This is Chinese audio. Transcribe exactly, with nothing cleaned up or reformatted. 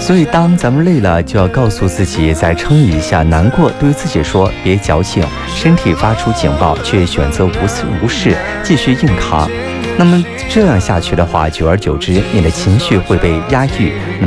所以当咱们累了，就要告诉自己再撑一下，难过对自己说别矫情，身体发出警报却选择无视无视，继续硬扛。那么这样下去的话，久而久之你的情绪会被压抑，那